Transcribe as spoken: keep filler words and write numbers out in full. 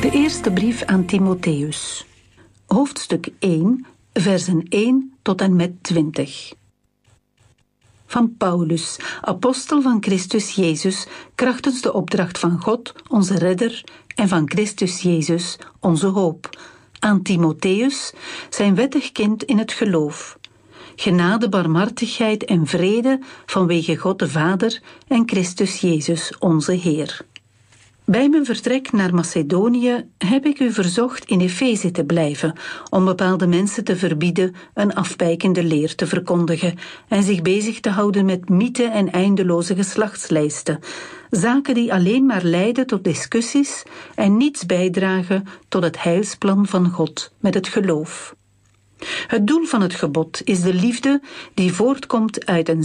De eerste brief aan Timotheus. Hoofdstuk één, versen één tot en met twintig. Van Paulus, apostel van Christus Jezus, krachtens de opdracht van God, onze redder, en van Christus Jezus, onze hoop. Aan Timotheus, zijn wettig kind in het geloof. Genade, barmhartigheid en vrede vanwege God de Vader en Christus Jezus, onze Heer. Bij mijn vertrek naar Macedonië heb ik u verzocht in Efeze te blijven, om bepaalde mensen te verbieden een afwijkende leer te verkondigen en zich bezig te houden met mythen en eindeloze geslachtslijsten, zaken die alleen maar leiden tot discussies en niets bijdragen tot het heilsplan van God met het geloof. Het doel van het gebod is de liefde die voortkomt uit een